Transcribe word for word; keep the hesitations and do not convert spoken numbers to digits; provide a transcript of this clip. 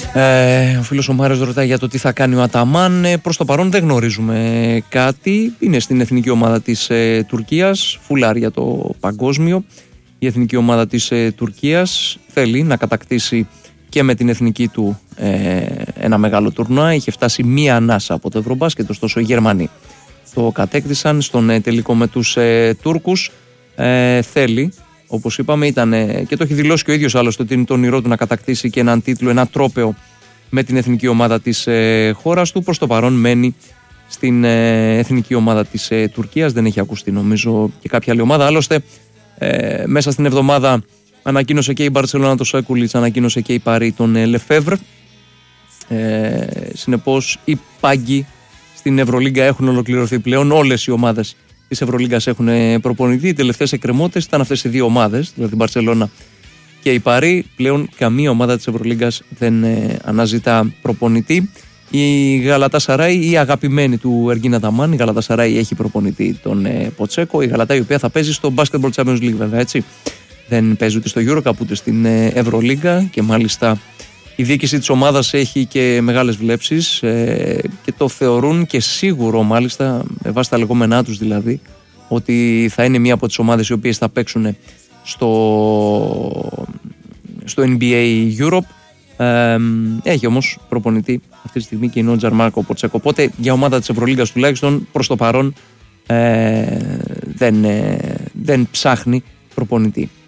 Ε, ο φίλος ο Μάριος ρωτάει για το τι θα κάνει ο Αταμάν. Ε, προς το παρόν δεν γνωρίζουμε κάτι. Είναι στην εθνική ομάδα της ε, Τουρκίας, φουλάρ για το παγκόσμιο. Η εθνική ομάδα της ε, Τουρκίας θέλει να κατακτήσει και με την εθνική του ε, ένα μεγάλο τουρνουά. Είχε φτάσει μία ανάσα από το Ευρωμπάσκετ, ωστόσο οι Γερμανοί το κατέκτησαν στον ε, τελικό με τους ε, Τούρκους. Ε, θέλει, όπως είπαμε, ήταν, ε, και το έχει δηλώσει και ο ίδιος άλλωστε, ότι είναι το όνειρό του να κατακτήσει και έναν τίτλο, ένα τρόπαιο με την εθνική ομάδα της ε, χώρας του. Προς το παρόν μένει στην ε, εθνική ομάδα της ε, Τουρκίας. Δεν έχει ακουστεί νομίζω και κάποια άλλη ομάδα. Άλλωστε ε, μέσα στην εβδομάδα ανακοίνωσε και η Μπαρσελόνα το Σέκουλιτς, ανακοίνωσε και η Παρί τον ε, Λεφέβρ. Ε, συνεπώς οι πάγκοι στην Ευρωλίγκα έχουν ολοκληρωθεί πλέον. Όλες οι ομάδες της Ευρωλίγκας έχουν προπονηθεί. Οι τελευταίες εκκρεμότητες ήταν αυτές οι δύο ομάδες, δηλαδή η Μπαρσελόνα και η Παρί. Πλέον καμία ομάδα της Ευρωλίγκας δεν ε, αναζητά προπονητή. Η Γαλατασαράι, η αγαπημένη του Εργίν Αταμάν, η Γαλατασαράι έχει προπονητή τον ε, Ποτσέκο. Η Γαλατά, η οποία θα παίζει στο Basketball Champions League, βέβαια, έτσι. Δεν παίζει ούτε στο EuroCup ούτε στην ε, Ευρωλίγκα, και μάλιστα η διοίκηση της ομάδας έχει και μεγάλες βλέψεις ε, και το θεωρούν και σίγουρο, μάλιστα, με βάση τα λεγόμενά τους δηλαδή, ότι θα είναι μία από τις ομάδες οι οποίες θα παίξουν στο, στο N B A Europe. Ε, έχει όμως προπονητή αυτή τη στιγμή και είναι ο Τζαρμάρκο Ποτσέκο. Οπότε για ομάδα της Ευρωλίγκας τουλάχιστον προς το παρόν ε, δεν, ε, δεν ψάχνει προπονητή.